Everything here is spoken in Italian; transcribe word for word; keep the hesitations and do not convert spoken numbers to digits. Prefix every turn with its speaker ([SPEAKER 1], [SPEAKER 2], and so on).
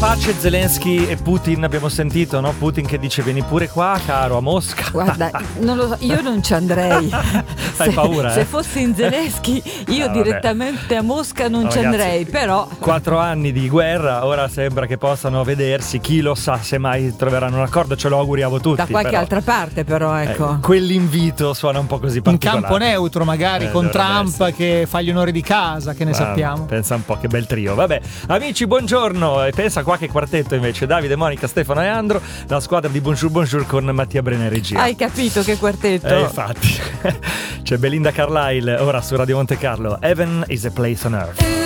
[SPEAKER 1] pace Zelensky e Putin, abbiamo sentito, no? Putin che dice vieni pure qua caro a Mosca.
[SPEAKER 2] Guarda, non lo so, io non ci andrei.
[SPEAKER 1] Hai
[SPEAKER 2] se,
[SPEAKER 1] paura, eh?
[SPEAKER 2] Se fossi in Zelensky io
[SPEAKER 1] Ah,
[SPEAKER 2] direttamente a Mosca non
[SPEAKER 1] No,
[SPEAKER 2] ci
[SPEAKER 1] ragazzi,
[SPEAKER 2] andrei, però
[SPEAKER 1] quattro anni di guerra, ora sembra che possano vedersi, chi lo sa se mai troveranno un accordo, ce lo auguriamo tutti.
[SPEAKER 2] da qualche
[SPEAKER 1] però,
[SPEAKER 2] altra parte però ecco.
[SPEAKER 1] eh, quell'invito suona un po' così
[SPEAKER 3] In
[SPEAKER 1] particolare.
[SPEAKER 3] campo neutro magari,
[SPEAKER 1] Eh,
[SPEAKER 3] con
[SPEAKER 1] dovrebbe
[SPEAKER 3] Trump
[SPEAKER 1] essere.
[SPEAKER 3] che fa gli onori di casa, che ne
[SPEAKER 1] Ah,
[SPEAKER 3] sappiamo.
[SPEAKER 1] Pensa un po' che bel trio. Vabbè, amici, buongiorno. E pensa qua che quartetto invece: Davide, Monica, Stefano e Andro, la squadra di Bonjour Bonjour con Mattia Brena e regia.
[SPEAKER 2] Hai capito che quartetto?
[SPEAKER 1] Eh, infatti. C'è Belinda Carlisle ora su Radio Monte Carlo. Heaven is a place on earth.